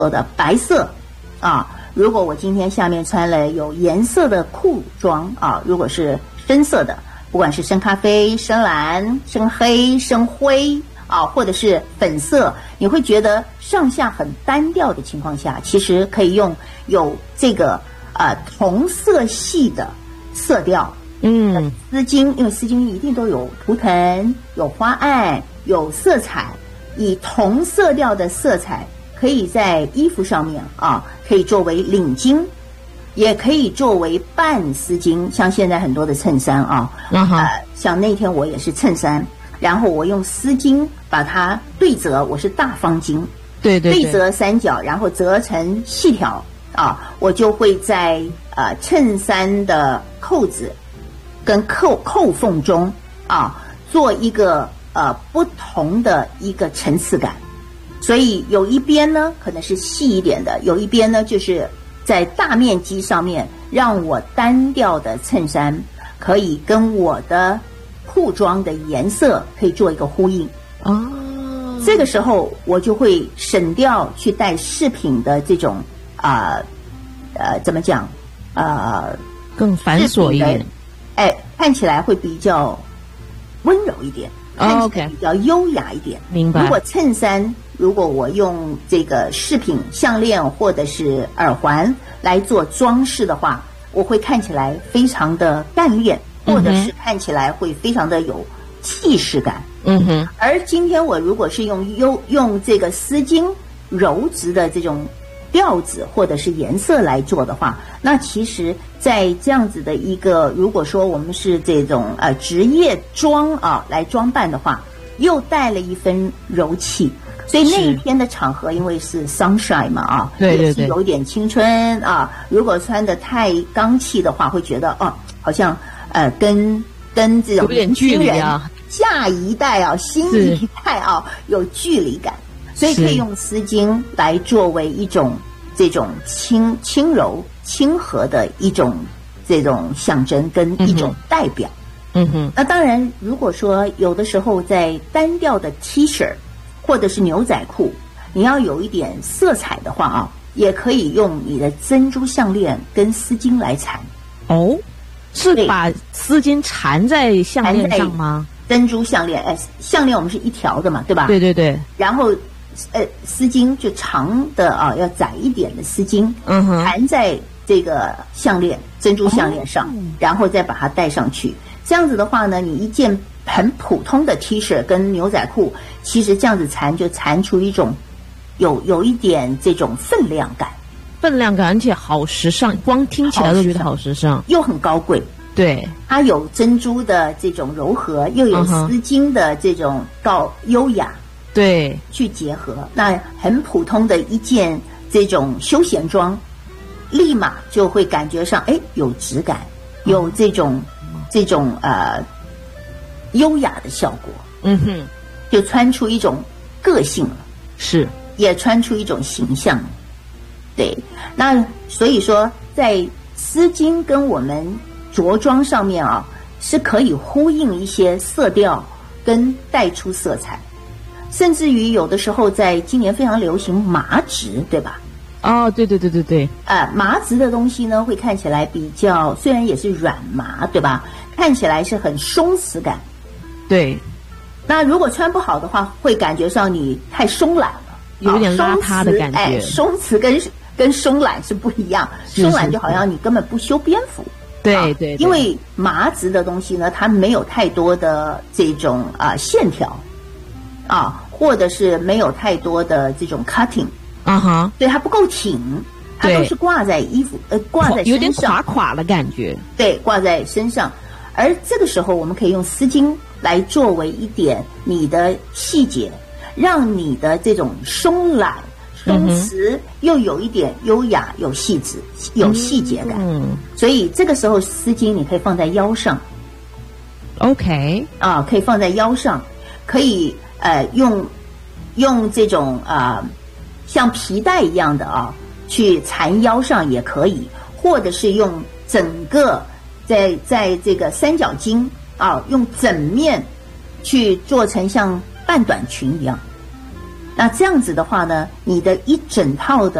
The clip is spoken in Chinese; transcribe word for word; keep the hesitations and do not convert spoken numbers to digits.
说的白色啊，如果我今天下面穿了有颜色的裤装啊，如果是深色的，不管是深咖啡、深蓝、深黑、深灰啊，或者是粉色，你会觉得上下很单调的情况下，其实可以用有这个呃同色系的色调，嗯，丝巾，因为丝巾一定都有图腾、有花案、有色彩，以同色调的色彩可以在衣服上面啊，可以作为领巾，也可以作为半丝巾，像现在很多的衬衫啊，嗯、呃，像那天我也是衬衫。然后我用丝巾把它对折，我是大方巾， 对对对， 对折三角，然后折成细条啊，我就会在呃衬衫的扣子跟扣扣缝中啊做一个呃不同的一个层次感，所以有一边呢可能是细一点的，有一边呢就是在大面积上面让我单调的衬衫可以跟我的裤装的颜色可以做一个呼应哦，这个时候我就会省掉去带饰品的这种啊 呃, 呃怎么讲呃更繁琐一点， 哎，看起来会比较温柔一点，看起来比较优雅一点。 明白。 如果衬衫，如果我用这个饰品、项链或者是耳环来做装饰的话，我会看起来非常的干练。或者是看起来会非常的有气势感，嗯哼。而今天我如果是用用用这个丝巾柔质的这种调子或者是颜色来做的话，那其实在这样子的一个，如果说我们是这种呃职业装啊来装扮的话，又带了一分柔气。所以那一天的场合，因为是 sunshine 嘛啊， 对对对， 也是有点青春啊。如果穿得太刚气的话，会觉得哦，好像。呃，跟跟这种有点距离啊， 下一代啊，新一代啊，有距离感，所以可以用丝巾来作为一种这种轻轻柔、亲和的一种这种象征跟一种代表。嗯哼。那当然，如果说有的时候在单调的 T 恤或者是牛仔裤，你要有一点色彩的话啊，也可以用你的珍珠项链跟丝巾来缠。 哦。是把丝巾缠在项链上吗？ 珍珠项链，哎，项链我们是一条的嘛，对吧？ 对对对。 然后，呃，丝巾就长的啊，要窄一点的丝巾，嗯哼，缠在这个项链珍珠项链上，哦、然后再把它戴上去。这样子的话呢，你一件很普通的 T 恤跟牛仔裤，其实这样子缠就缠出一种有有一点这种分量感。 分量感，而且好时尚，光听起来都觉得好时尚， 又很高贵。 对， 它有珍珠的这种柔和，又有丝巾的这种高优雅， 对， 去结合。那很普通的一件这种休闲装，立马就会感觉上，哎，有质感，有这种、嗯、这种呃优雅的效果。嗯哼，就穿出一种个性了， 是， 也穿出一种形象。对，那所以说在丝巾跟我们着装上面啊，是可以呼应一些色调跟带出色彩，甚至于有的时候在今年非常流行麻质，对吧？ 哦，对对对对对， 呃，麻质的东西呢，会看起来比较，虽然也是软麻，对吧？看起来是很松弛感。 对， 那如果穿不好的话，会感觉上你太松懒了， 有点邋遢的感觉。 哎，松弛跟跟松懒是不一样，松懒就好像你根本不修边幅。 对对， 因为麻质的东西呢，它没有太多的这种啊、呃、线条啊，或者是没有太多的这种 cutting 啊哈，对，它不够挺，它都是挂在衣服呃挂在身上， 有点垮垮的感觉。 对，挂在身上。而这个时候，我们可以用丝巾来作为一点你的细节，让你的这种松懒。松弛又有一点优雅，有细致，有细节感。嗯，所以这个时候丝巾你可以放在腰上。 OK， 啊，可以放在腰上，可以呃用用这种啊、呃、像皮带一样的啊去缠腰上也可以，或者是用整个在在这个三角巾啊用整面去做成像半短裙一样。 那这样子的话呢，你的一整套的